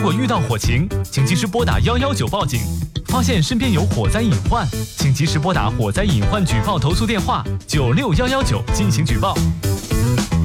如果遇到火情，请及时拨打119报警。发现身边有火灾隐患，请及时拨打火灾隐患举报投诉电话961119进行举报。